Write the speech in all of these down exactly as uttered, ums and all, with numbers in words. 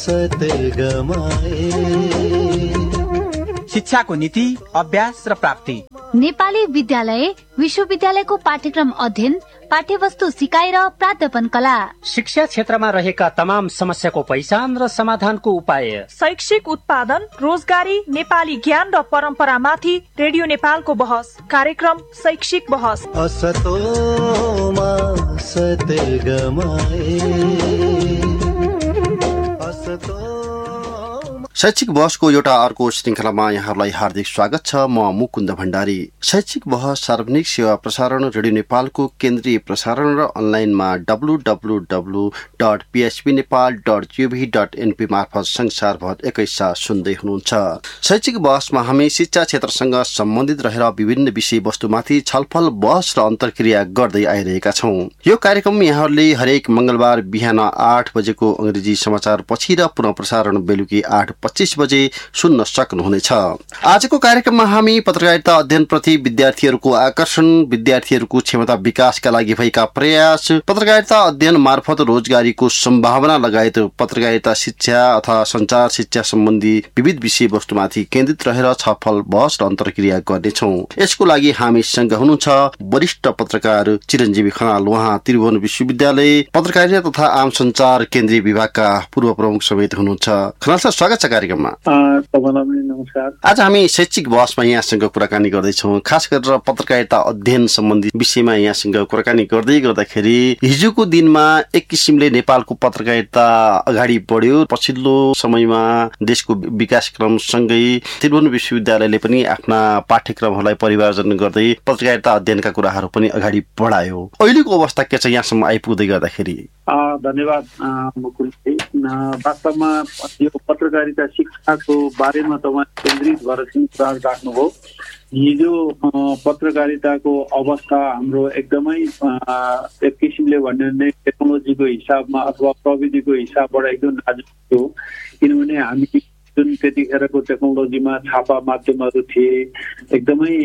शिक्षाको नीति, अभ्यास र प्राप्ति। नेपाली विद्यालय विश्वविद्यालयको पाठ्यक्रम अध्ययन, पाठ्यवस्तु सिकाइ र प्राध्यापन कला। शिक्षा क्षेत्रमा रहेका तमाम समस्याको पहिचान र समाधानको उपाय। शैक्षिक उत्पादन, रोजगारी, नेपाली ज्ञान र परम्परामाथि रेडियो नेपालको बहस कार्यक्रम शैक्षिक बहस। शैक्षिक बहसको एउटा अर्को श्रृङ्खलामा यहाँहरूलाई हार्दिक स्वागत छ। म मुकुन्द भण्डारी। शैक्षिक बहस सार्वजनिक सेवा प्रसारण रेडियो नेपालको केन्द्रीय प्रसारण र अनलाइनमा W W W dot PHP Nepal dot जिओभी dot NP मार्फत संसारभर एकैसाथ सुन्दै हुनुहुन्छ। शैक्षिक बहसमा हामी शिक्षा क्षेत्रसँग सम्बन्धित रहेर विभिन्न विषयवस्तुमाथि छलफल, बहस र अन्तर्क्रिया गर्दै आइरहेका छौँ। यो कार्यक्रम यहाँहरूले हरेक मंगलबार बिहान आठ बजेको अंग्रेजी समाचार पछि र पुनः प्रसारण बेलुकी आठ पच्चीस बजे सुन्न सक्नुहुनेछ। आजको कार्यक्रममा हामी पत्रकारिता अध्ययन प्रति विद्यार्थीहरूको आकर्षण, विद्यार्थीहरूको क्षमता विकासका लागि भएका प्रयास, पत्रकारिता अध्ययन मार्फत रोजगारीको सम्भावना लगायत पत्रकारिता शिक्षा अथवा संचार शिक्षा सम्बन्धी विविध विषयवस्तुमाथि केन्द्रित रहेर छलफल, बहस र अन्तर्क्रिया गर्नेछौँ। यसको लागि हामीसँग हुनुहुन्छ वरिष्ठ पत्रकार चिरञ्जीवी खनाल। उहाँ त्रिभुवन विश्वविद्यालय पत्रकारिता तथा आम संचार केन्द्रीय विभागका पूर्व प्रमुख समेत हुनुहुन्छ। खनाल सर, स्वागत छ कार्यक्रममा। नमस्कार। आज हामी शैक्षिक बहसमा यहाँसँग कुराकानी गर्दैछौँ। खास गरेर पत्रकारिता अध्ययन सम्बन्धी विषयमा यहाँसँग कुराकानी गर्दै गर्दाखेरि हिजोको दिनमा एक किसिमले नेपालको पत्रकारिता अगाडि बढ्यो। पछिल्लो समयमा देशको विकास क्रमसँगै त्रिभुवन विश्वविद्यालयले पनि आफ्ना पाठ्यक्रमहरूलाई परिमार्जन गर्दै पत्रकारिता अध्ययनका कुराहरू पनि अगाडि बढायो। अहिलेको अवस्था के छ यहाँसम्म आइपुग्दै गर्दाखेरि? धन्यवाद मुकुलजी। वास्तवमा यो पत्रकारिता शिक्षाको बारेमा तपाईँ केन्द्रित भएर कुरा राख्नुभयो। हिजो पत्रकारिताको अवस्था हाम्रो एकदमै एक किसिमले भन्यो भने टेक्नोलोजीको हिसाबमा अथवा प्रविधिको हिसाबबाट एकदम नाजुक थियो। किनभने हामी जुन त्यतिखेरको टेक्नोलोजीमा छापा माध्यमहरू थिए, एकदमै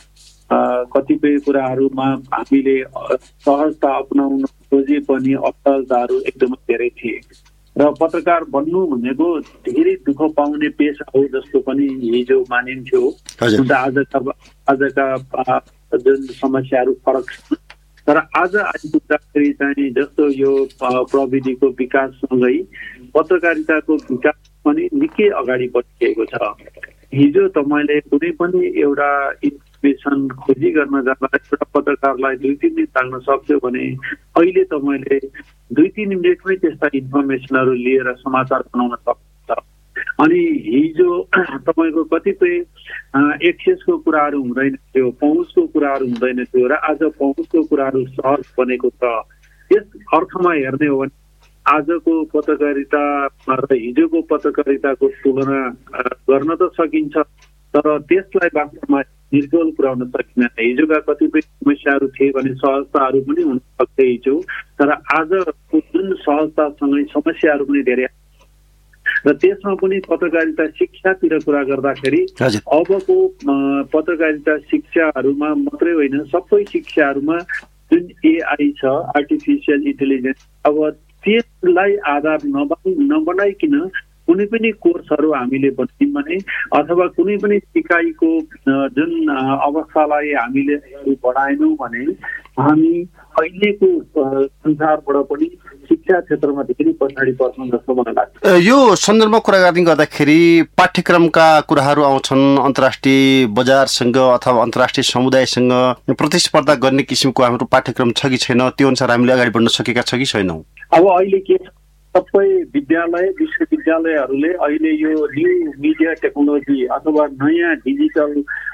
कतिपय कुराहरूमा हामीले सहजता अपनाउन खोजे पनि असफलताहरू एकदमै धेरै थिए र पत्रकार बन्नु भनेको धेरै दुःख पाउने पेसा हो जस्तो पनि हिजो मानिन्थ्यो। आजका आजका जुन समस्याहरू फरक छन्, तर आज आइपुग्दाखेरि चाहिँ जस्तो यो प्रविधिको विकाससँगै पत्रकारिताको विकास पनि निकै अगाडि बढिरहेको छ। हिजो तपाईँले कुनै पनि एउटा इन्फर्मेसन खोजी गर्न जाँदा एउटा पत्रकारलाई दुई तिन दिन लाग्न सक्थ्यो भने अहिले तपाईँले दुई तिन मिनटमै त्यस्ता इन्फर्मेसनहरू लिएर समाचार बनाउन सक्नुहुन्छ। अनि हिजो तपाईँको कतिपय एक्सेसको कुराहरू हुँदैन थियो, पहुँचको कुराहरू हुँदैन थियो र आज पहुँचको कुराहरू सहज बनेको छ। यस अर्थमा हेर्ने हो भने आजको पत्रकारिता र हिजोको पत्रकारिताको तुलना गर्न त सकिन्छ, तर त्यसलाई वास्तवमा निर्गोल पुर्याउन सकिँदैन। हिजोका कतिपय समस्याहरू थिए भने सहजताहरू पनि हुन सक्थे हिजो, तर आजको जुन सहजतासँगै समस्याहरू पनि धेरै र त्यसमा पनि पत्रकारिता शिक्षातिर कुरा गर्दाखेरि अबको पत्रकारिता शिक्षाहरूमा मात्रै होइन, सबै शिक्षाहरूमा जुन एआई छ, आर्टिफिसियल इन्टेलिजेन्स, अब त्यसलाई आधार नबनाइ नबनाइकन कुनै पनि कोर्सहरू हामीले बनायौँ भने अथवा कुनै पनि सिकाइको जुन अवस्थालाई हामीले बढाएनौँ भने हामी अहिलेको संसारबाट पनि शिक्षा क्षेत्रमा धेरै पछाडि पर्छौँ जस्तो मलाई लाग्छ। यो सन्दर्भमा कुराकानी गर्दाखेरि पाठ्यक्रमका कुराहरू आउँछन्। अन्तर्राष्ट्रिय बजारसँग अथवा अन्तर्राष्ट्रिय समुदायसँग प्रतिस्पर्धा गर्ने किसिमको हाम्रो पाठ्यक्रम छ कि छैन, त्यो अनुसार हामीले अगाडि बढ्न सकेका छ कि छैनौँ? अब अहिले के छ, सबै विद्यालय विश्वविद्यालयहरूले अहिले यो न्यू मिडिया टेक्नोलोजी अथवा नयाँ डिजिटल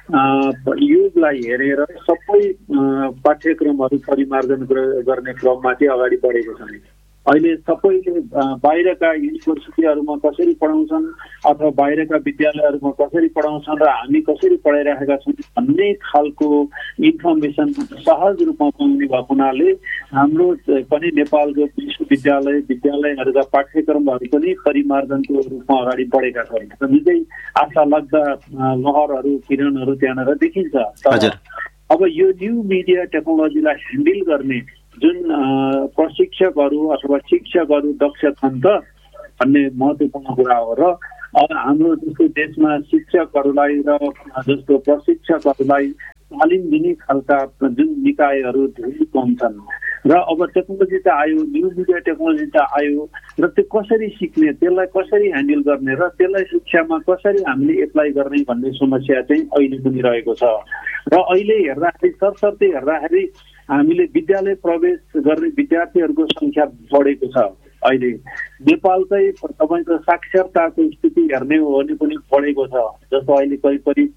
युगलाई हेरेर सबै पाठ्यक्रमहरू परिमार्जन गर्ने क्रममा चाहिँ अगाडि बढेको छन्। अहिले सबैले बाहिरका युनिभर्सिटीहरूमा कसरी पढाउँछन् अथवा बाहिरका विद्यालयहरूमा कसरी पढाउँछन् र हामी कसरी पढाइरहेका छौँ भन्ने खालको इन्फर्मेसन सहज रूपमा पाउने भएको हुनाले हाम्रो पनि नेपालको विश्वविद्यालय विद्यालयहरूका पाठ्यक्रमहरू पनि परिमार्जनको रूपमा अगाडि बढेका छन् र निकै आशा लाग्दा लहरहरू किरणहरू त्यहाँनिर देखिन्छ। अब यो न्यू मिडिया टेक्नोलोजीलाई ह्यान्डल गर्ने जुन प्रशिक्षकहरू अथवा शिक्षकहरू दक्ष छन् त भन्ने महत्त्वपूर्ण कुरा हो। र हाम्रो जस्तो देशमा शिक्षकहरूलाई र जस्तो प्रशिक्षकहरूलाई तालिम दिने खालका जुन निकायहरू धेरै कम छन् र अब टेक्नोलोजी त आयो, न्यू मिडिया टेक्नोलोजी त आयो र त्यो कसरी सिक्ने, त्यसलाई कसरी ह्यान्डल गर्ने र त्यसलाई शिक्षामा कसरी हामीले एप्लाई गर्ने भन्ने समस्या चाहिँ अहिले पनि रहेको छ। र अहिले हेर्दाखेरि सरसर्ती हेर्दाखेरि हामीले विद्यालय प्रवेश गर्ने विद्यार्थीहरूको सङ्ख्या बढेको छ। अहिले नेपालकै तपाईँको साक्षरताको स्थिति हेर्ने हो भने पनि बढेको छ। जस्तो अहिले करिब करिब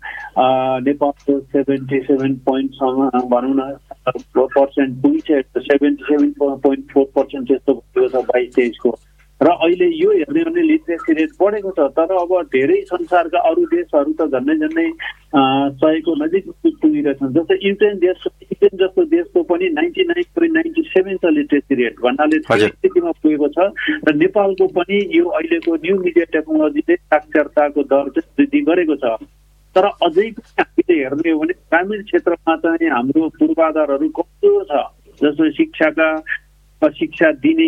नेपालको सेभेन्टी सेभेन पोइन्टसम्म भनौँ न पर्सेन्ट पुगिसकेको छ, seventy seven point four percent जस्तो भएको छ बाइस तेइसको। र अहिले यो हेर्ने हो भने लिट्रेसी रेट बढेको छ। तर अब धेरै संसारका अरू देशहरू त झन्डै झन्डै सयको नजिक पुगिरहेछन्। जस्तो युक्रेन देश युक्रेन जस्तो देशको पनि ninety nine point ninety seven छ लिट्रेसी रेट भन्नाले स्थितिमा पुगेको छ। र नेपालको पनि यो अहिलेको न्यू मिडिया टेक्नोलोजीले साक्षरताको दर चाहिँ वृद्धि गरेको छ। तर अझै पनि हामीले हेर्ने हो भने ग्रामीण क्षेत्रमा चाहिँ हाम्रो पूर्वाधारहरू कमजोर छ। जस्तो शिक्षाका शिक्षा दिने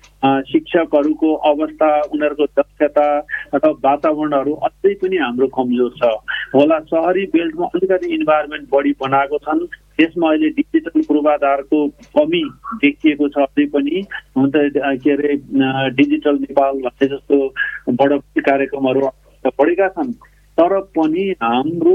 शिक्षकहरूको अवस्था, उनीहरूको दक्षता र वातावरणहरू अझै पनि हाम्रो कमजोर छ होला। सहरी बेल्टमा अलिकति इन्भाइरोमेन्ट बढी बनाएको छन्, त्यसमा अहिले डिजिटल पूर्वाधारको कमी देखिएको छ। अझै पनि हुन त के अरे डिजिटल नेपाल भन्ने जस्तो बडो कार्यक्रमहरू बढेका छन्। तर पनि हाम्रो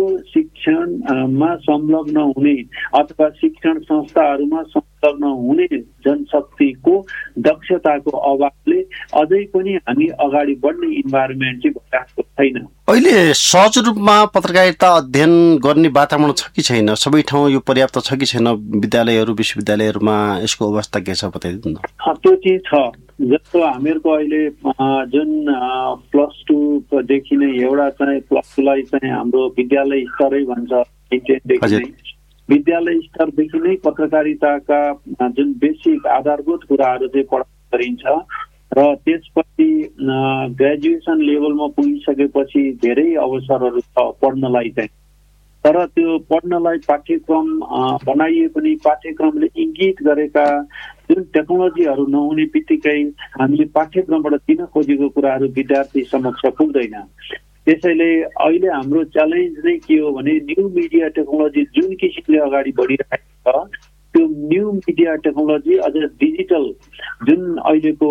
शिक्षणमा संलग्न हुने अथवा शिक्षण संस्थाहरूमा संलग्न हुने जनशक्तिको दक्षताको अभावले अझै पनि हामी अगाडि बढ्ने इन्भाइरोमेन्ट चाहिँ भइरहेको छैन। अहिले सहज रूपमा पत्रकारिता अध्ययन गर्ने वातावरण छ कि छैन? सबै ठाउँ यो पर्याप्त छ कि छैन? विद्यालयहरू विश्वविद्यालयहरूमा यसको अवस्था के छ बताइदिनु। त्यो चाहिँ छ। जस्तो हामीहरूको अहिले जुन प्लस टूदेखि नै एउटा चाहिँ प्लस टूलाई चाहिँ हाम्रो विद्यालय स्तरै भन्छ, टेनदेखि नै विद्यालय स्तरदेखि नै पत्रकारिताका जुन बेसिक आधारभूत कुराहरू चाहिँ पढाइ गरिन्छ। र त्यसपछि ग्रेजुएसन लेभलमा पुगिसकेपछि धेरै अवसरहरू छ पढ्नलाई चाहिँ। तर त्यो पढ्नलाई पाठ्यक्रम बनाइए पनि पाठ्यक्रमले इङ्गित गरेका जुन टेक्नोलोजीहरू नहुने बित्तिकै हामीले पाठ्यक्रमबाट दिन खोजेको कुराहरू विद्यार्थी समक्ष पुग्दैन। त्यसैले अहिले हाम्रो च्यालेन्ज नै के हो भने न्यू मिडिया टेक्नोलोजी जुन किसिमले अगाडि बढिरहेको छ त्यो न्यू मिडिया टेक्नोलोजी अझ डिजिटल जुन अहिलेको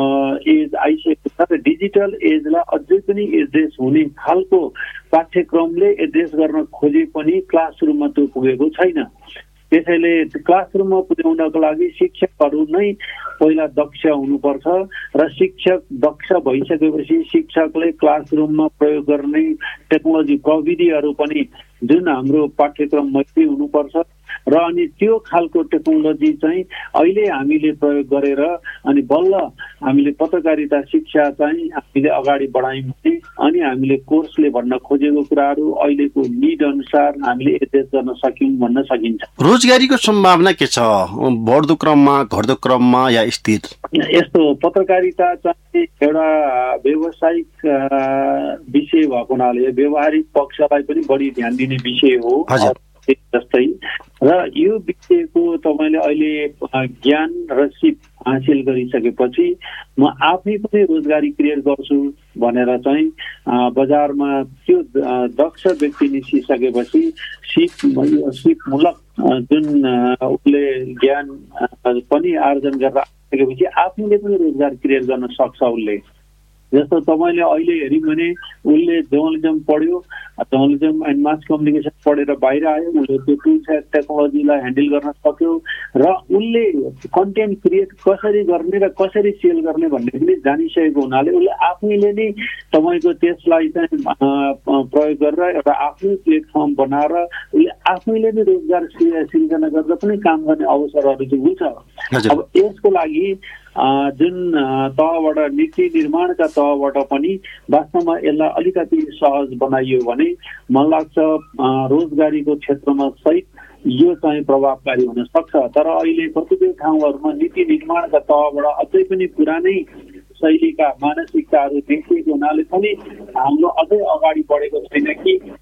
एज आइसकेको छ र डिजिटल एजलाई अझै पनि एड्रेस हुने खालको पाठ्यक्रमले एड्रेस गर्न खोजे पनि क्लासरुममा त्यो पुगेको छैन। त्यसैले क्लासरुममा पुर्याउनको लागि शिक्षकहरू नै पहिला दक्ष हुनुपर्छ र शिक्षक दक्ष भइसकेपछि शिक्षकले क्लासरुममा प्रयोग गर्ने टेक्नोलोजी प्रविधिहरू पनि जुन हाम्रो पाठ्यक्रममै हुनुपर्छ र अनि त्यो खालको टेक्नोलोजी चाहिँ अहिले हामीले प्रयोग गरेर अनि बल्ल हामीले पत्रकारिता शिक्षा चाहिँ हामीले अगाडि बढायौँ भने अनि हामीले कोर्सले भन्न खोजेको कुराहरू अहिलेको निड अनुसार हामीले एड्रेस गर्न सक्यौँ भन्न सकिन्छ। रोजगारीको सम्भावना के छ? बढ्दो क्रममा, घट्दो क्रममा या स्थिर? यस्तो पत्रकारिता चाहिँ एउटा व्यावसायिक विषय भएको हुनाले व्यावहारिक पक्षलाई पनि बढी ध्यान दिने विषय हो जस्तै। र यो विषयको तपाईँले अहिले ज्ञान र सिप हासिल गरिसकेपछि म आफै पनि रोजगारी क्रिएट गर्छु भनेर चाहिँ बजारमा त्यो दक्ष व्यक्ति निस्किसकेपछि सिप सिपमूलक जुन उसले ज्ञान पनि आर्जन गरेर आइसकेपछि आफैले पनि रोजगार क्रिएट गर्न सक्छ उसले। जस्तो तपाईँले अहिले हेऱ्यौँ भने उसले जर्नलिजम पढ्यो, जर्नलिजम एन्ड मास कम्युनिकेसन पढेर बाहिर आयो, उसले त्यो टुल्स एन्ड टेक्नोलोजीलाई ह्यान्डल गर्न सक्यो र उसले कन्टेन्ट क्रिएट कसरी गर्ने र कसरी सेल गर्ने भन्ने पनि जानिसकेको हुनाले उसले आफैले नै तपाईँको त्यसलाई चाहिँ प्रयोग गरेर एउटा आफ्नै प्लेटफर्म बनाएर उसले आफैले नै रोजगार सिर्जना गरेर पनि काम गर्ने अवसरहरू चाहिँ हुन्छ। अब यसको लागि जुन तहबाट नीति निर्माणका तहबाट पनि वास्तवमा यसलाई अलिकति सहज बनाइयो भने मलाई लाग्छ रोजगारीको क्षेत्रमा सहित यो चाहिँ प्रभावकारी हुन सक्छ। तर अहिले कतिपय ठाउँहरूमा नीति निर्माणका तहबाट अझै पनि पुरानै शैलीका मानसिकताहरू देखिएको हुनाले पनि हाम्रो अझै अगाडि बढेको छैन कि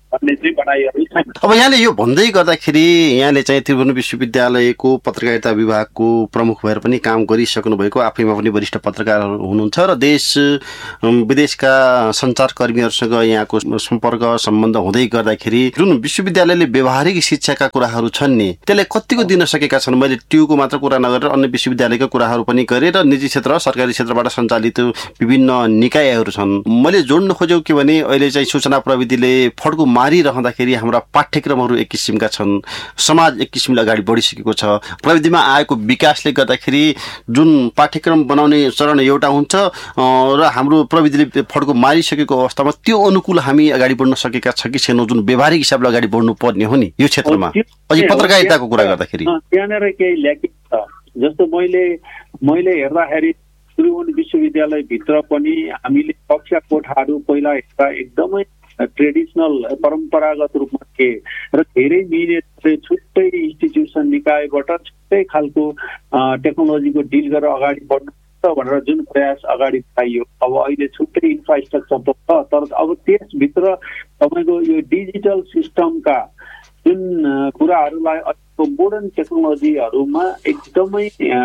भन्ने चाहिँ भनाइहरू छैन। अब यहाँले यो भन्दै गर्दाखेरि यहाँले चाहिँ त्रिभुवन विश्वविद्यालयको पत्रकारिता विभागको प्रमुख भएर पनि काम गरिसक्नु भएको, आफैमा पनि वरिष्ठ पत्रकारहरू हुनुहुन्छ र देश विदेशका सञ्चारकर्मीहरूसँग यहाँको सम्पर्क सम्बन्ध हुँदै गर्दाखेरि जुन विश्वविद्यालयले व्यवहारिक शिक्षाका कुराहरू छन् नि त्यसलाई कतिको दिन सकेका छन्? मैले ट्युको मात्र कुरा नगरेर अन्य विश्वविद्यालयका कुराहरू पनि गरेर निजी क्षेत्र सरकारी क्षेत्रबाट सञ्चालित विभिन्न निकायहरू छन्। मैले जोड्न खोजेको के भने अहिले चाहिँ सूचना प्रविधिले फड्को मारिरहँदाखेरि हाम्रा पाठ्यक्रमहरू एक किसिमका छन्, समाज एक किसिमले अगाडि बढिसकेको छ। प्रविधिमा आएको विकासले गर्दाखेरि जुन पाठ्यक्रम बनाउने चरण एउटा हुन्छ र हाम्रो प्रविधिले फड्को मारिसकेको अवस्थामा त्यो अनुकूल हामी अगाडि बढ्न सकेका छ कि छैनौँ, जुन व्यवहारिक हिसाबले अगाडि बढ्नु पर्ने हो नि यो क्षेत्रमा? अझै पत्रकारिताको कुरा गर्दाखेरि त्यहाँनिर केही ल्याकिङ छ। जस्तो मैले मैले हेर्दाखेरि त्रिभुवन विश्वविद्यालयभित्र पनि हामीले कक्षा कोठाहरू पहिला हेर्दा एकदमै ट्रेडिसनल परम्परागत रूपमा थिए र धेरै मिनेटले छुट्टै इन्स्टिट्युसन निकायबाट छुट्टै खालको टेक्नोलोजीको डिल गरेर अगाडि बढ्नु भनेर जुन प्रयास अगाडि बढाइयो, अब अहिले छुट्टै इन्फ्रास्ट्रक्चर त छ, तर अब त्यसभित्र तपाईँको यो डिजिटल सिस्टमका जुन कुराहरूलाई अहिलेको मोडर्न टेक्नोलोजीहरूमा एकदमै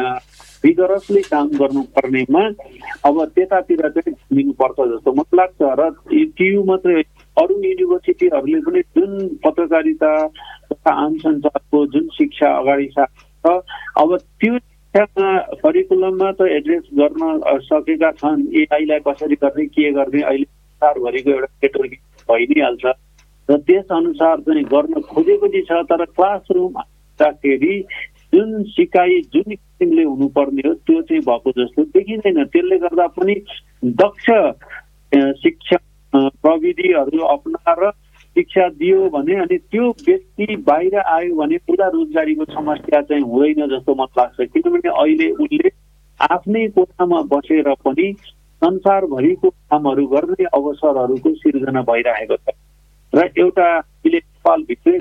भिगरसली काम गर्नुपर्नेमा अब त्यतातिर चाहिँ घुमिनुपर्छ जस्तो मलाई लाग्छ। र टियु मात्रै अरू युनिभर्सिटीहरूले पनि जुन पत्रकारिता तथा आम सञ्चारको जुन शिक्षा अगाडि सार्छ अब त्यो शिक्षामा करिकुलममा त एड्रेस गर्न सकेका छन्। एआईलाई कसरी गर्ने के गर्ने अहिले संसारभरिको एउटा नेटवर्किङ भइ नै हाल्छ र त्यस अनुसार चाहिँ गर्न खोजेको चाहिँ छ, तर क्लासरुम आउँदाखेरि जुन सिकाइ जुन किसिमले हुनुपर्ने हो त्यो चाहिँ भएको जस्तो देखिँदैन। त्यसले गर्दा पनि दक्ष शिक्षा प्रविधिहरू अपनाएर शिक्षा दियो भने अनि त्यो व्यक्ति बाहिर आयो भने पुरा रोजगारीको समस्या चाहिँ हुँदैन जस्तो मलाई लाग्छ। किनभने अहिले उसले आफ्नै कोठामा बसेर पनि संसारभरिको कामहरू गर्ने अवसरहरूको सिर्जना भइरहेको छ र एउटा अहिले नेपालभित्र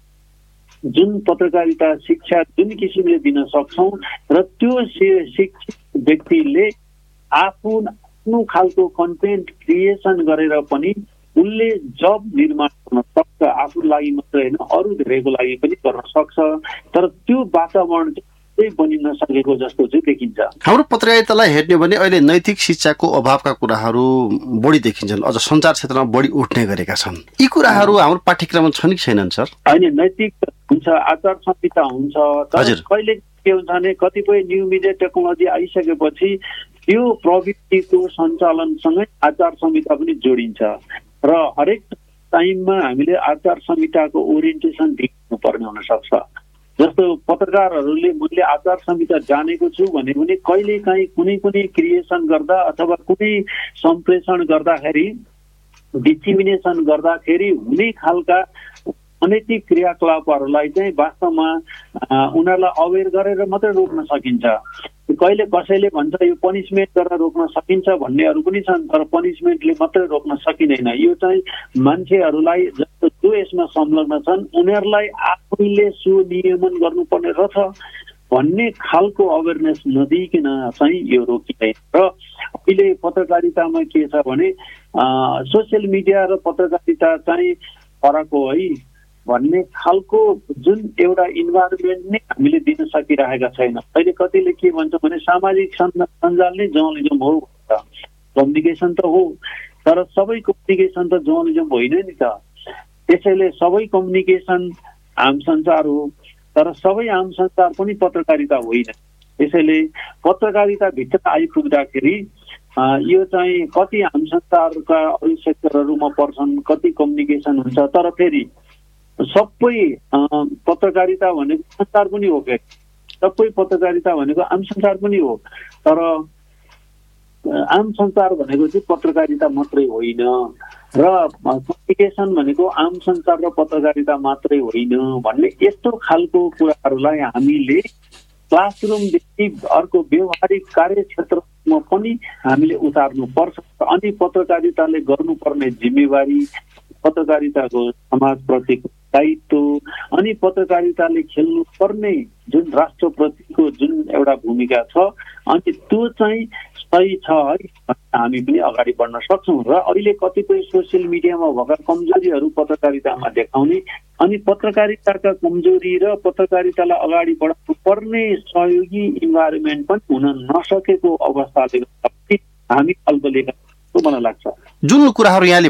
जुन पत्रकारिता शिक्षा जुन किसिमले दिन सक्छौँ र त्यो शिक्षित व्यक्तिले आफू आफ्नो खालको कन्टेन्ट क्रिएसन गरेर पनि उसले जब निर्माण गर्न सक्छ, आफू लागि मात्रै होइन अरू धेरैको लागि पनि गर्न सक्छ, तर त्यो वातावरण चाहिँ बनिन सकेको जस्तो चाहिँ देखिन्छ। हाम्रो पत्रकारितालाई हेर्ने भने अहिले नैतिक शिक्षाको अभावका कुराहरू बढी देखिन्छन्, अझ सञ्चार क्षेत्रमा बढी उठ्ने गरेका छन्। यी कुराहरू हाम्रो पाठ्यक्रममा छन् कि छैनन् सर? होइन, नैतिक हुन्छ, आचार संहिता हुन्छ, तर कहिले के हुन्छ भने कतिपय न्यू मिडिया टेक्नोलोजी आइसकेपछि त्यो प्रविधिको सञ्चालनसँगै आचार संहिता पनि जोडिन्छ र हरेक टाइममा हामीले आचार संहिताको ओरिएन्टेसन दिनुपर्ने हुन सक्छ। जस्तो पत्रकारहरूले मैले आचार संहिता जानेको छु भने पनि कहिले काहीँ कुनै कुनै क्रिएसन गर्दा अथवा कुनै सम्प्रेषण गर्दाखेरि डिसिमिनेसन गर्दाखेरि हुने खालका अनैतिक क्रियाकलापहरूलाई चाहिँ वास्तवमा उनीहरूलाई अवेर गरेर मात्रै रोक्न सकिन्छ। कहिले कसैले भन्छ यो पनिसमेन्ट गरेर रोक्न सकिन्छ भन्नेहरू पनि छन्, तर पनिसमेन्टले मात्रै रोक्न सकिँदैन। यो चाहिँ मान्छेहरूलाई जस्तो जो यसमा संलग्न छन् उनीहरूलाई आफैले सुनियमन गर्नुपर्ने रहेछ भन्ने खालको अवेरनेस नदिइकन चाहिँ यो रोकिँदैन। र अहिले पत्रकारितामा के छ भने सोसियल मिडिया र पत्रकारिता चाहिँ फरक हो है भन्ने खालको जुन एउटा इन्भाइरोमेन्ट नै हामीले दिन सकिरहेका छैन। अहिले कतिले के भन्छ भने सामाजिक सञ्जाल नै जर्नलिजम हो, कम्युनिकेसन त हो, तर सबै कम्युनिकेसन त जर्नलिजम होइन नि त। त्यसैले सबै कम्युनिकेसन आम सञ्चार हो, तर सबै आम सञ्चार पनि पत्रकारिता होइन। त्यसैले पत्रकारिताभित्र आइपुग्दाखेरि यो चाहिँ कति आम सञ्चारका अरू सेक्टरहरूमा पर्छन्, कति कम्युनिकेसन हुन्छ, तर फेरि सबै पत्रकारिता भनेको संसार पनि हो, फेरि सबै पत्रकारिता भनेको आम संसार पनि हो, तर आम संसार भनेको चाहिँ पत्रकारिता मात्रै होइन र कम्युनिकेसन भनेको आम संसार र पत्रकारिता मात्रै होइन भन्ने यस्तो खालको कुराहरूलाई हामीले क्लासरुमदेखि अर्को व्यवहारिक कार्यक्षेत्रमा पनि हामीले उतार्नु पर्छ। अनि पत्रकारिताले गर्नुपर्ने जिम्मेवारी, पत्रकारिताको समाजप्रतिको दायित्व अनि पत्रकारिताले खेल्नु पर्ने जुन राष्ट्रप्रतिको जुन एउटा भूमिका छ अनि त्यो चाहिँ सही छ है, हामी पनि अगाडि बढ्न सक्छौँ। र अहिले कतिपय सोसियल मिडियामा भएका कमजोरीहरू पत्रकारितामा देखाउने अनि पत्रकारिताका कमजोरी र पत्रकारितालाई अगाडि बढाउनु पर्ने सहयोगी इन्भाइरोमेन्ट पनि हुन नसकेको अवस्थाले गर्दा हामी अल्पलेखा मलाई लाग्छ। जुन कुराहरू यहाँले